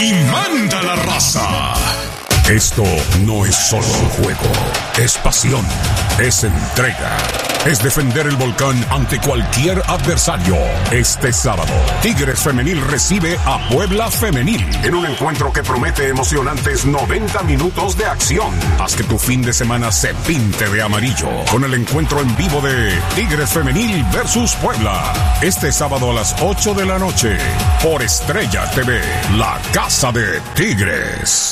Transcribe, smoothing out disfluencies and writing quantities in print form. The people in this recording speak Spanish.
y manda la raza. Esto no es solo un juego, es pasión, es entrega, es defender el volcán ante cualquier adversario. Este sábado, Tigres Femenil recibe a Puebla Femenil en un encuentro que promete emocionantes 90 minutos de acción. Haz que tu fin de semana se pinte de amarillo con el encuentro en vivo de Tigres Femenil versus Puebla. Este sábado a las 8 de la noche por Estrella TV, la casa de Tigres.